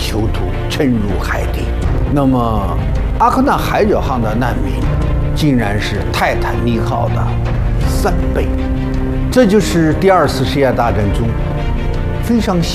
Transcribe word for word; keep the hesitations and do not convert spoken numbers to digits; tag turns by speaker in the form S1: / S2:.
S1: 囚徒沉入海底。那么，阿克纳海角号的难民竟然是泰坦尼克号的三倍，这就是第二次世界大战中非常